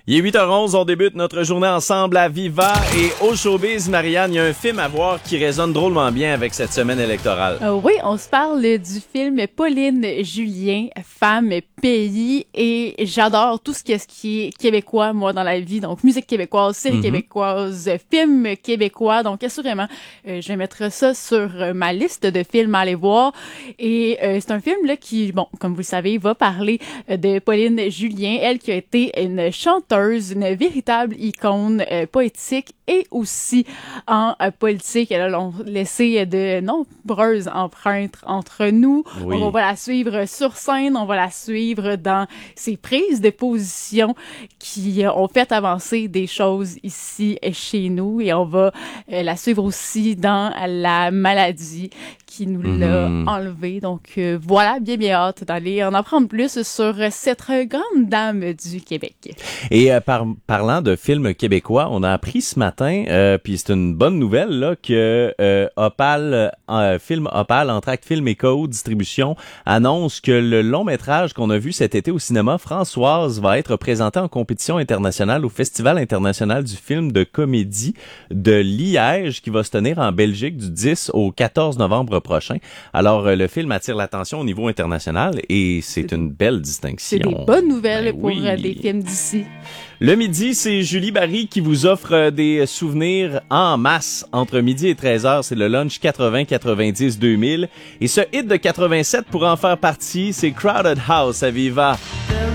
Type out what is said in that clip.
Il est 8h11, on débute notre journée ensemble à Viva et au Showbiz, Marianne, il y a un film à voir qui résonne drôlement bien avec cette semaine électorale. Oui, on se parle du film Pauline Julien, Femme, pays, et j'adore tout ce qui est québécois, moi, dans la vie. Donc, musique québécoise, série québécoise, film québécois. Donc, assurément, je vais mettre ça sur ma liste de films à aller voir. Et c'est un film là qui, bon, comme vous le savez, va parler de Pauline Julien, elle qui a été une chanteuse, une véritable icône poétique et aussi en politique. Elle a laissé de nombreuses empreintes entre nous. Oui. On va la suivre sur scène, on va la suivre dans ses prises de position qui ont fait avancer des choses ici chez nous, et on va la suivre aussi dans la maladie qui nous l'a enlevé. Donc voilà, bien hâte d'aller en apprendre plus sur cette grande dame du Québec. Et parlant de films québécois, on a appris ce matin, puis c'est une bonne nouvelle là, que Film Opal, Entracte Film et Co-Distribution annonce que le long métrage qu'on a vu cet été au cinéma, Françoise, va être présenté en compétition internationale au Festival international du film de comédie de Liège, qui va se tenir en Belgique du 10 au 14 novembre prochain. Alors, le film attire l'attention au niveau international et c'est une belle distinction. C'est des bonnes nouvelles pour des films d'ici. Le midi, c'est Julie Barry qui vous offre des souvenirs en masse. Entre midi et 13h, c'est le lunch 80-90-2000. Et ce hit de 87 pour en faire partie, c'est Crowded House à Viva.